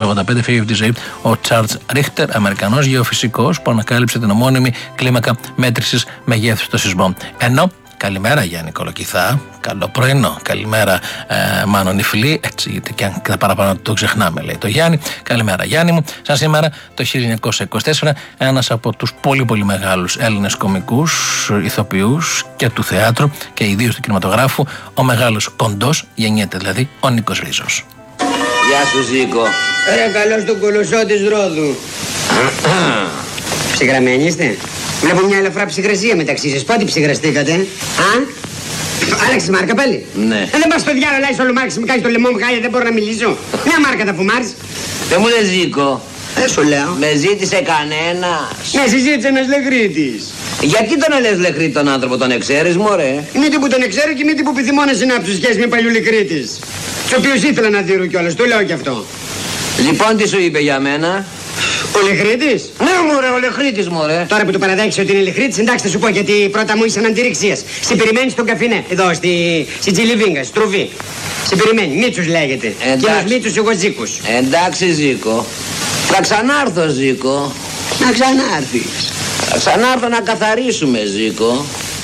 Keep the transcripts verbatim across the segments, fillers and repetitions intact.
ογδόντα πέντε φύγει από τη ζωή ο Τσάρλς Ρίχτερ, Αμερικανός γεωφυσικός που ανακάλυψε την ομώνυμη κλίμακα μέτρησης μεγέθους των σεισμών. Ενώ καλημέρα Γιάννη Κολοκυθά, καλό πρωινό. Καλημέρα ε, Μάνο Νιφλή, έτσι γιατί και αν τα παραπάνω το ξεχνάμε, λέει το Γιάννη. Καλημέρα Γιάννη μου. Σαν σήμερα το χίλια εννιακόσια είκοσι τέσσερα ένας από τους πολύ πολύ μεγάλους Έλληνες κωμικούς, ηθοποιούς και του θεάτρου και ιδίως του κινηματογράφου, ο μεγάλος Κοντός, γεννιέται δηλαδή ο Νίκος Ρίζος. Γεια σου Ζήκο. Ρε καλώς τον κολοσσό της Ρόδου. Ψυγραμμένοι είστε? Βλέπω μια ελαφρά ψυγρασία μεταξύ σας. Πότε ψυγραστήκατε? Α? Άλλαξες μάρκα πάλι? Ναι. Ε, δεν πας στο διάλογο, λάεις όλο μάρκες, μου κάνεις το λαιμό μου χάλια, δεν μπορώ να μιλήσω. Μια μάρκα θα φουμάρεις. Δεν μου λες Ζήκο. Δεν σου λέω. Με ζήτησε κανένας. Ναι, συζήτησε ένας λεχρίτης. Γιατί τον λες λεχρήτη τον άνθρωπο, τον εξαίρεις μωρέ? Μήτι που τον εξέρω και μήτι που επιθυμώ να συνάψω σχέση με παλιού λεχρίτης. Τους οποίους ήθελα να δίνω κιόλας, το λέω κι αυτό. Λοιπόν τι σου είπε για μένα? Ο Λεχρίτης? Ναι μωρέ, ο Λεχρίτης μωρέ. Τώρα που το παραδέχεσαι ότι είναι Λεχρίτης, εντάξει θα σου πω γιατί πρώτα μου ήσαν αντιρρηξίας. Σε περιμένει στον καφενέ, εδώ στη, στη Τζιλιβίγκα, στη Τρουβή. Σε περιμένει, Μίτσος λέγεται. Κύριος Μίτσος, εγώ Ζήκος. Εντάξει Ζήκο. Θα ξανάρθω Ζήκο. Να ξανάρθεις. Θα ξανάρθω να καθαρίσουμε Ζήκο.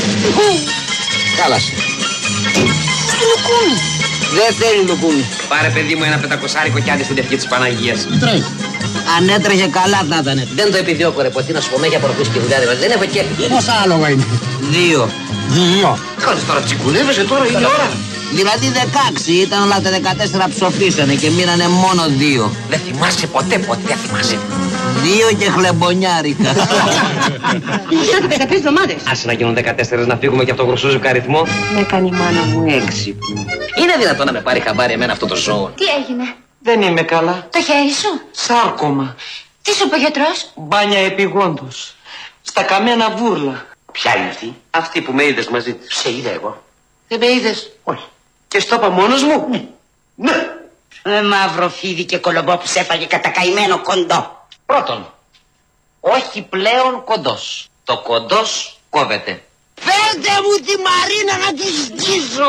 Κάλασε. Στη λουκούμι. Δεν θέλει λουκούμι. Πάρε παιδί μου ένα πεντακοσάρικο κι άντε στην ευχή της Παναγίας. Τρέχει. Αν έτρεχε καλά θα ήταν. Δεν το επιδιώκω ρε ποτέ να σου πω με για προχούς και δουλειά δεν έχω κέφι. Πόσα άλογα είναι? Δύο. Δύο. Κάνεις τώρα τσικουλεύεσαι τώρα είναι ώρα. Δηλαδή δεκάξι ήταν όλα τα δεκατέσσερα ψοφίσανε και μείνανε μόνο δύο. Δεν θυμάσαι ποτέ ποτέ, δεν θυμάσαι. Δύο και χλεμπονιάρικα. Είσαστε δεκατρείς εβδομάδες. Άσε να γίνουν δεκατέσσερις να φύγουμε και από τον γρουσούζουκα αριθμό. Με κάνει η μάνα μου έξυπνη. Είναι δυνατόν να με πάρει χαμπάρι εμένα αυτό το ζώο? Τι έγινε? Δεν είμαι καλά. Το χέρι σου? Σάρκωμα. Τι σου είπε ο γιατρός? Μπάνια επιγόντως. Στα καμένα βούρλα. Ποια είναι αυτή? Αυτή που με είδες μαζί της. Σε είδα εγώ. Δεν με είδες? Όχι. Και στο είπα μόνος μου? Ναι. Ναι. Ε, μαύρο φίδι και κολομπό που σε έφαγε κατακαημένο Κοντό. Πρώτον, όχι πλέον κοντός. Το κοντός κόβεται. Φέρτε μου τη Μαρίνα να τη σκίσω.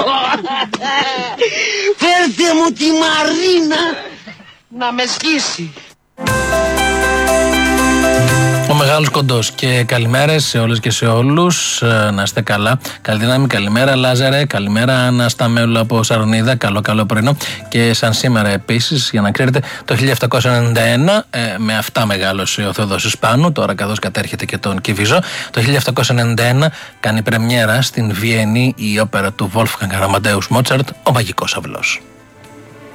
Φέρτε μου τη Μαρίνα Να με σκίσει. Ο μεγάλος Κοντός και καλημέρες σε όλες και σε όλους. Να είστε καλά. Καλή δύναμη, καλημέρα Λάζαρε, καλημέρα Ανασταμέλου από Σαρονίδα. Καλό καλό πρωινό. Και σαν σήμερα επίσης, για να ξέρετε, το χίλια επτακόσια ενενήντα ένα ε, με αυτά μεγάλωσε ο Θεοδόσης Πάνου, τώρα καθώς κατέρχεται και τον Κηφιζό. Το χίλια επτακόσια ενενήντα ένα κάνει πρεμιέρα στην Βιέννη η όπερα του Wolfgang Amadeus Mozart, ο Μαγικός Αυλός.